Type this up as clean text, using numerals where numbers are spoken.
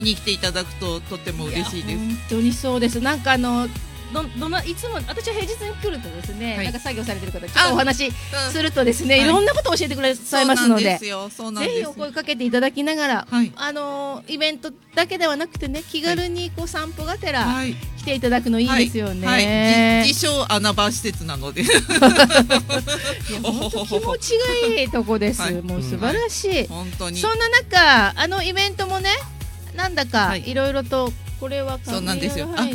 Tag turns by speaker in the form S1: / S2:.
S1: に来ていただくととっても嬉しいです。
S2: 本当にそうです。なんかいつも私は平日に来るとですね、なんか作業されてる方ちょっとお話しするとですね、いろんなことを教えてくださいますので、ぜひお声かけていただきながら、イベントだけではなくてね、気軽にこう散歩がてら来ていただくのいいですよね。
S1: 自称穴場施設なので
S2: 本当気持ちがいいとこです。もう素晴らしい。
S1: 本当に。
S2: そんな中イベントもね、なんだかいろいろとこれは
S1: そうなんですよ。